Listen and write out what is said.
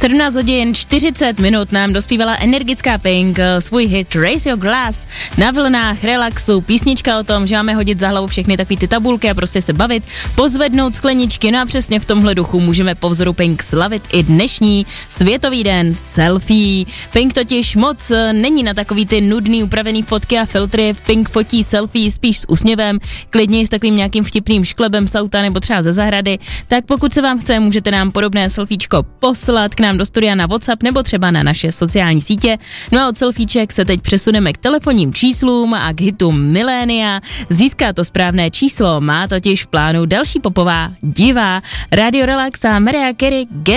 17 hodin 40 minut nám dospívala energická Pink svůj hit Raise Your Glass na vlnách relaxu. Písnička o tom, že máme hodit za hlavu všechny takový ty tabulky a prostě se bavit, pozvednout skleničky. No a přesně v tomhle duchu můžeme po vzoru Pink slavit i dnešní Světový den selfie. Pink totiž moc není na takový ty nudný upravený fotky a filtry. Pink fotí selfie spíš s úsměvem, klidně i s takovým nějakým vtipným šklebem z auta nebo třeba ze zahrady. Tak pokud se vám chce, můžete nám podobné selfiečko poslat k nám do studia na WhatsApp nebo třeba na naše sociální sítě. No a od selfieček se teď přesuneme k telefonním číslům a k hitu Milénia. Získá to správné číslo, má totiž v plánu další popová divá. Radio Relax a Mariah Carey